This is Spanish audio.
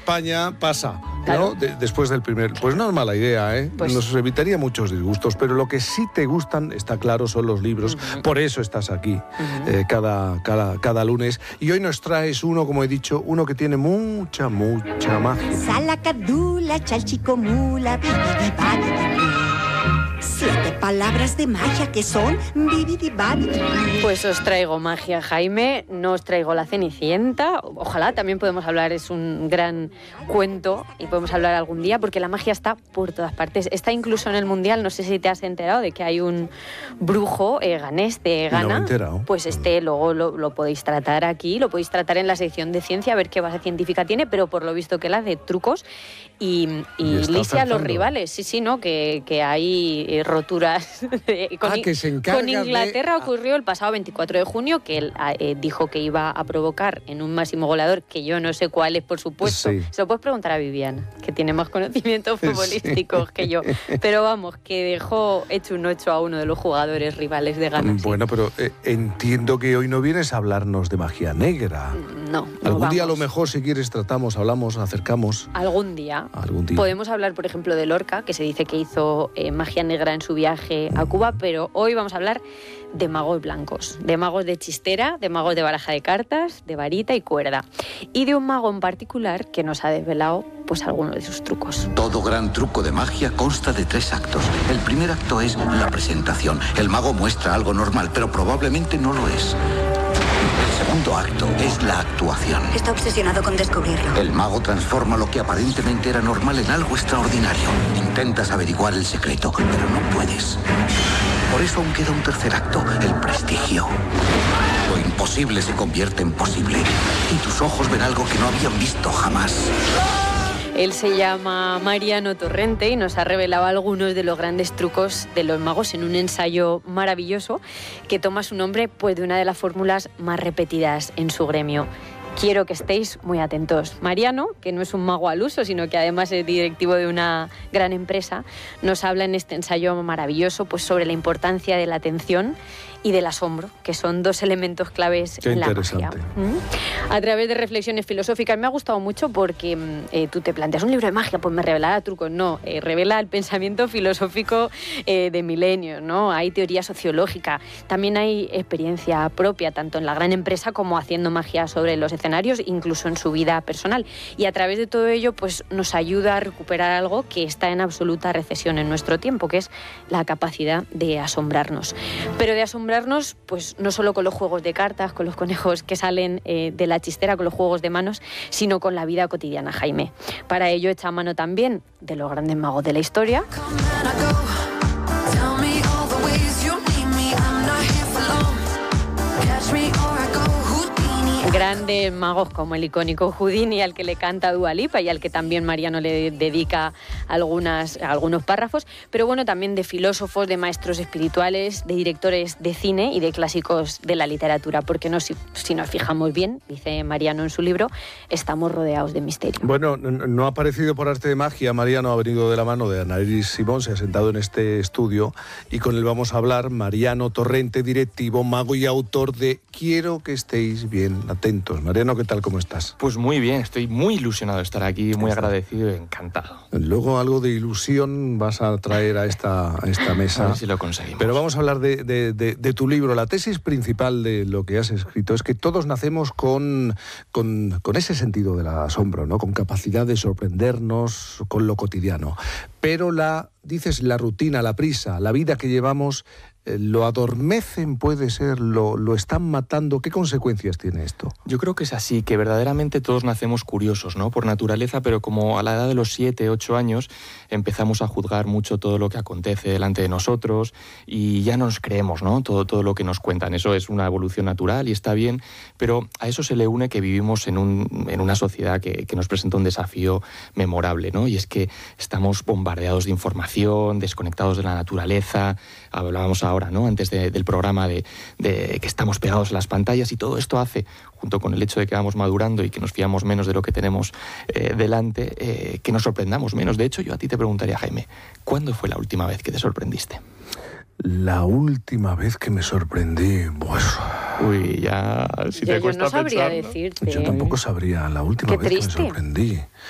España pasa, Claro. ¿no? Después del primer... Pues no es mala idea, ¿eh? Pues- Nos evitaría muchos disgustos, pero lo que sí te gustan, está claro, son los libros. Por eso estás aquí cada lunes. Y hoy nos traes uno, como he dicho, uno que tiene mucha magia. Salacadula, chalchicomula, bibidibabidibú. 7 palabras de magia que son bibidibabidibú. Pues os traigo magia, Jaime, no os traigo la Cenicienta, ojalá también podemos hablar, es un gran cuento y podemos hablar algún día porque la magia está por todas partes, está incluso en el Mundial, no sé si te has enterado de que hay un brujo ganés de Ghana. No me he enterado. Pues luego lo podéis tratar aquí, lo podéis tratar en la sección de ciencia, a ver qué base científica tiene, pero por lo visto que él hace trucos y está lisia a los acertando. rivales, sí, ¿no? Que hay roturas que se encarga con Inglaterra ocurrió el pasado 24 de junio, que él dijo que iba a provocar en un máximo goleador, que yo no sé cuál es, por supuesto. Sí. Se lo puedes preguntar a Viviana, que tiene más conocimientos futbolísticos que yo. Pero vamos, que dejó hecho un 8-1 de los jugadores rivales de Ghana. Sí. Bueno, pero entiendo que hoy no vienes a hablarnos de magia negra. No, Algún día a lo vamos. mejor, si quieres, tratamos, hablamos, acercamos. Algún día. Algún día. Podemos hablar, por ejemplo, de Lorca, que se dice que hizo magia negra en su viaje a Cuba, pero hoy vamos a hablar de magos blancos, de magos de chistera, de magos de baraja de cartas, de varita y cuerda. Y de un mago en particular que nos ha desvelado pues algunos de sus trucos. Todo gran truco de magia consta de 3 actos. El primer acto es la presentación. El mago muestra algo normal, pero probablemente no lo es. El segundo acto es la actuación. Está obsesionado con descubrirlo. El mago transforma lo que aparentemente era normal en algo extraordinario. Intentas averiguar el secreto, pero no puedes. Por eso aún queda un tercer acto, el prestigio. Lo imposible se convierte en posible. Y tus ojos ven algo que no habían visto jamás. Él se llama Mariano Torrente y nos ha revelado algunos de los grandes trucos de los magos en un ensayo maravilloso que toma su nombre pues, de una de las fórmulas más repetidas en su gremio. Quiero que estéis muy atentos. Mariano, que no es un mago al uso, sino que además es directivo de una gran empresa, nos habla en este ensayo maravilloso pues, sobre la importancia de la atención y del asombro, que son 2 elementos claves Qué en la interesante. magia. A través de reflexiones filosóficas me ha gustado mucho porque tú te planteas un libro de magia, pues me revelará trucos. No, revela el pensamiento filosófico de milenios, ¿no? Hay teoría sociológica, también hay experiencia propia, tanto en la gran empresa como haciendo magia sobre los escenarios, incluso en su vida personal. Y a través de todo ello, pues nos ayuda a recuperar algo que está en absoluta recesión en nuestro tiempo, que es la capacidad de asombrarnos. Pero de asombrarnos, pues no solo con los juegos de cartas, con los conejos que salen de la chistera, con los juegos de manos, sino con la vida cotidiana, Jaime. Para ello echa mano también de los grandes magos de la historia. Grandes magos como el icónico Houdini, al que le canta Dua Lipa y al que también Mariano le dedica algunos párrafos, pero bueno, también de filósofos, de maestros espirituales, de directores de cine y de clásicos de la literatura, porque si nos fijamos bien, dice Mariano en su libro, estamos rodeados de misterio. Bueno, no ha aparecido por arte de magia, Mariano ha venido de la mano de Ana Iris Simón, se ha sentado en este estudio y con él vamos a hablar. Mariano Torrente, directivo, mago y autor de Quiero que estéis bien atentos. Mariano, ¿qué tal? ¿Cómo estás? Pues muy bien, estoy muy ilusionado de estar aquí, muy agradecido y encantado. Luego algo de ilusión vas a traer a esta mesa. A ver si lo conseguimos. Pero vamos a hablar de tu libro. La tesis principal de lo que has escrito es que todos nacemos con ese sentido del asombro, ¿no? Con capacidad de sorprendernos con lo cotidiano. Pero la rutina, la prisa, la vida que llevamos, lo adormecen, puede ser, lo están matando. ¿Qué consecuencias tiene esto? Yo creo que es así, que verdaderamente todos nacemos curiosos, ¿no? Por naturaleza, pero como a la edad de los 7, 8 años empezamos a juzgar mucho todo lo que acontece delante de nosotros y ya no nos creemos, ¿no? Todo lo que nos cuentan. Eso es una evolución natural y está bien, pero a eso se le une que vivimos en una sociedad que nos presenta un desafío memorable, ¿no? Y es que estamos bombardeados de información, desconectados de la naturaleza. Hablábamos ahora, ¿no? Antes del programa de que estamos pegados a las pantallas y todo esto hace, junto con el hecho de que vamos madurando y que nos fiamos menos de lo que tenemos delante, que nos sorprendamos menos. De hecho, yo a ti te preguntaría, Jaime, ¿cuándo fue la última vez que te sorprendiste? La última vez que me sorprendí, pues... Uy, ya, si te cuesta yo no sabría pensar, ¿no? decirte. Yo tampoco sabría la última Qué vez triste. que me sorprendí.